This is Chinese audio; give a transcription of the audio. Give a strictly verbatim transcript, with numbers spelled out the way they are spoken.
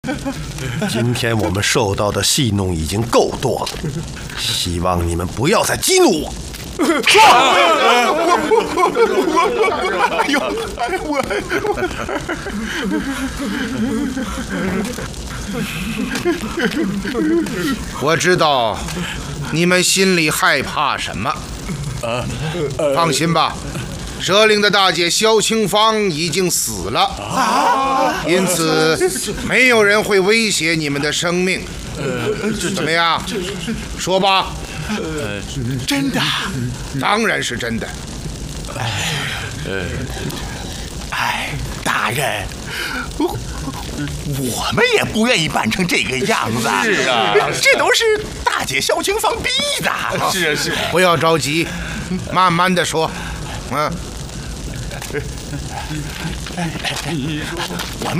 今天我们受到的戏弄已经够多了，希望你们不要再激怒我。说！哎呦，哎我，我知道你们心里害怕什么。放心吧。蛇灵的大姐萧清芳已经死了，啊、因此没有人会威胁你们的生命。怎么样？说吧。 呃，真的？ 当然是真的。 哎，呃，哎，大人，我我们也不愿意扮成这个样子。 是啊， 这都是大姐萧清芳逼的。 是啊，是啊。 不要着急，慢慢的说。嗯。 我们